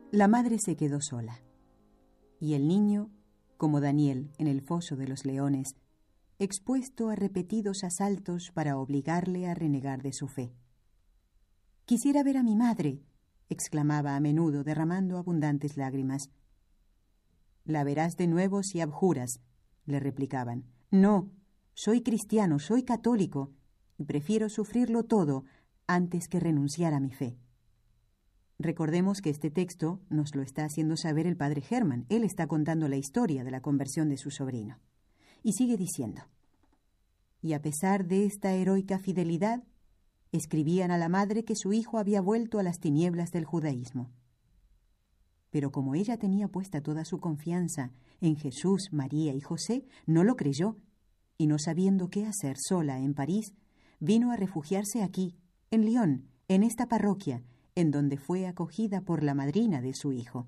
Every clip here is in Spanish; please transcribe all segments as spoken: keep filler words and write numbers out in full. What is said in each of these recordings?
La madre se quedó sola, y el niño, como Daniel en el foso de los leones, expuesto a repetidos asaltos para obligarle a renegar de su fe. «Quisiera ver a mi madre», exclamaba a menudo, derramando abundantes lágrimas. «La verás de nuevo si abjuras», le replicaban. «No, soy cristiano, soy católico, y prefiero sufrirlo todo antes que renunciar a mi fe». Recordemos que este texto nos lo está haciendo saber el padre Hermann. Él está contando la historia de la conversión de su sobrino. Y sigue diciendo: «Y a pesar de esta heroica fidelidad, escribían a la madre que su hijo había vuelto a las tinieblas del judaísmo. Pero como ella tenía puesta toda su confianza en Jesús, María y José, no lo creyó, y no sabiendo qué hacer sola en París, vino a refugiarse aquí, en Lyon, en esta parroquia, en donde fue acogida por la madrina de su hijo.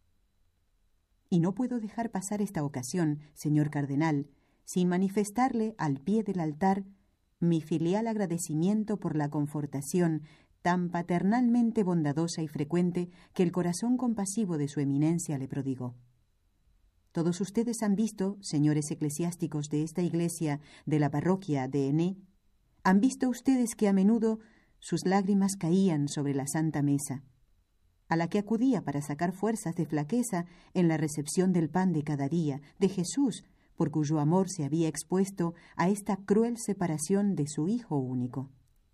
Y no puedo dejar pasar esta ocasión, señor cardenal, sin manifestarle al pie del altar mi filial agradecimiento por la confortación tan paternalmente bondadosa y frecuente que el corazón compasivo de su eminencia le prodigó. Todos ustedes han visto, señores eclesiásticos de esta iglesia de la parroquia de Enné, han visto ustedes que a menudo sus lágrimas caían sobre la Santa Mesa, a la que acudía para sacar fuerzas de flaqueza en la recepción del pan de cada día, de Jesús, por cuyo amor se había expuesto a esta cruel separación de su Hijo único.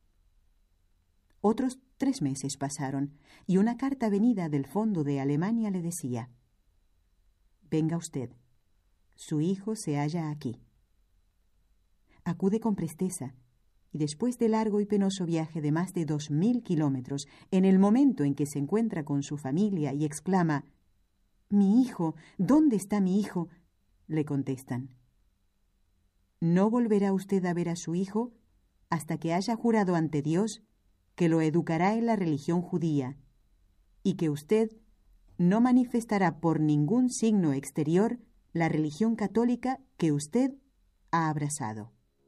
Otros tres meses pasaron, y una carta venida del fondo de Alemania le decía: «Venga usted, su hijo se halla aquí». Acude con presteza, y después de largo y penoso viaje de más de dos mil kilómetros, en el momento en que se encuentra con su familia y exclama: «Mi hijo, ¿dónde está mi hijo?», le contestan: «No volverá usted a ver a su hijo hasta que haya jurado ante Dios que lo educará en la religión judía y que usted no manifestará por ningún signo exterior la religión católica que usted ha abrazado».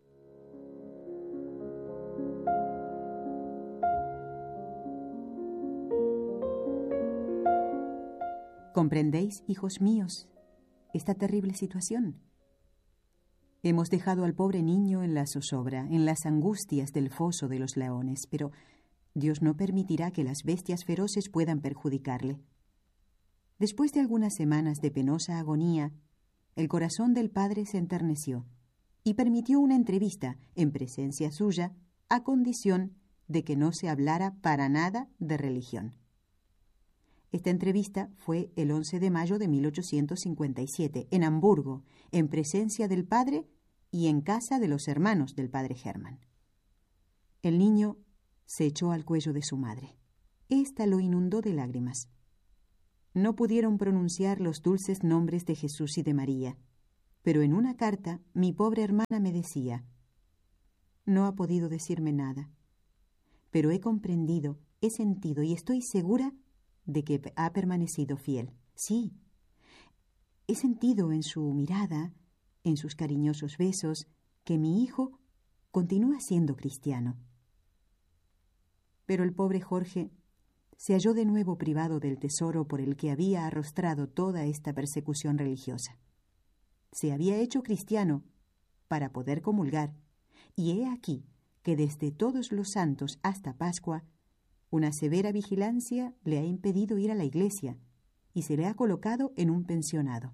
¿Comprendéis, hijos míos, esta terrible situación? Hemos dejado al pobre niño en la zozobra, en las angustias del foso de los leones, pero Dios no permitirá que las bestias feroces puedan perjudicarle. Después de algunas semanas de penosa agonía, el corazón del padre se enterneció y permitió una entrevista en presencia suya, a condición de que no se hablara para nada de religión. Esta entrevista fue el once de mayo de mil ochocientos cincuenta y siete, en Hamburgo, en presencia del padre y en casa de los hermanos del padre Hermann. El niño se echó al cuello de su madre. Ésta lo inundó de lágrimas. No pudieron pronunciar los dulces nombres de Jesús y de María, pero en una carta mi pobre hermana me decía: «No ha podido decirme nada, pero he comprendido, he sentido y estoy segura de que ha permanecido fiel. Sí, he sentido en su mirada, en sus cariñosos besos, que mi hijo continúa siendo cristiano». Pero el pobre Jorge se halló de nuevo privado del tesoro por el que había arrostrado toda esta persecución religiosa. Se había hecho cristiano para poder comulgar, y he aquí que desde Todos los Santos hasta Pascua una severa vigilancia le ha impedido ir a la iglesia y se le ha colocado en un pensionado.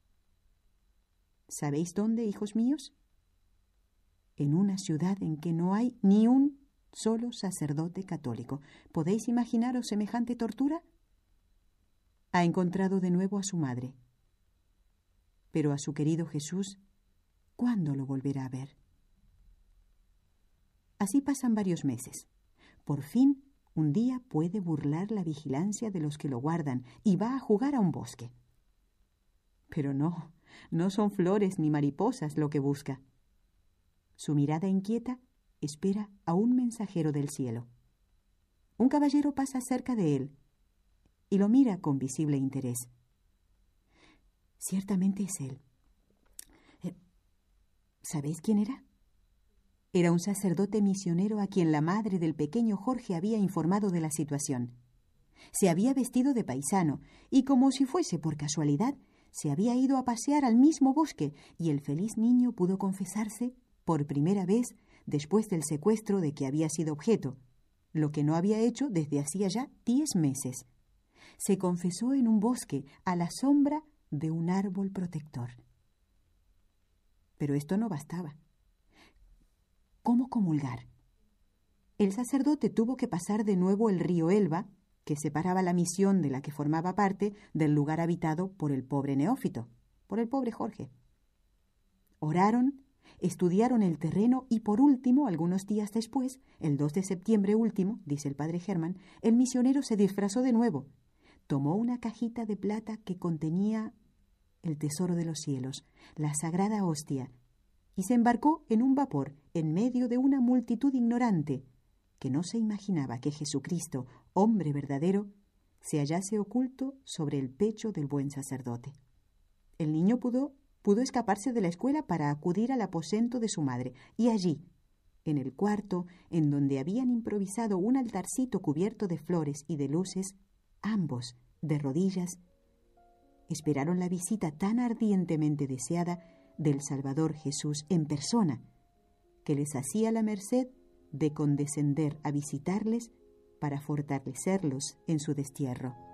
¿Sabéis dónde, hijos míos? En una ciudad en que no hay ni un solo sacerdote católico. ¿Podéis imaginaros semejante tortura? Ha encontrado de nuevo a su madre, pero a su querido Jesús, ¿cuándo lo volverá a ver? Así pasan varios meses. Por fin, un día puede burlar la vigilancia de los que lo guardan y va a jugar a un bosque. Pero no, no son flores ni mariposas lo que busca. Su mirada inquieta espera a un mensajero del cielo. Un caballero pasa cerca de él y lo mira con visible interés. Ciertamente es él. Eh, ¿Sabéis quién era? Era un sacerdote misionero a quien la madre del pequeño Jorge había informado de la situación. Se había vestido de paisano y, como si fuese por casualidad, se había ido a pasear al mismo bosque, y el feliz niño pudo confesarse, por primera vez, después del secuestro de que había sido objeto, lo que no había hecho desde hacía ya diez meses. Se confesó en un bosque, a la sombra de un árbol protector. Pero esto no bastaba. ¿Cómo comulgar? El sacerdote tuvo que pasar de nuevo el río Elba, que separaba la misión de la que formaba parte del lugar habitado por el pobre neófito, por el pobre Jorge. Oraron, estudiaron el terreno y, por último, algunos días después, el dos de septiembre último, dice el padre Germán, el misionero se disfrazó de nuevo. Tomó una cajita de plata que contenía el tesoro de los cielos, la sagrada hostia, y se embarcó en un vapor en medio de una multitud ignorante que no se imaginaba que Jesucristo, hombre verdadero, se hallase oculto sobre el pecho del buen sacerdote. El niño pudo, pudo escaparse de la escuela para acudir al aposento de su madre, y allí, en el cuarto en donde habían improvisado un altarcito cubierto de flores y de luces, ambos, de rodillas, esperaron la visita tan ardientemente deseada del Salvador Jesús en persona, que les hacía la merced de condescender a visitarles para fortalecerlos en su destierro.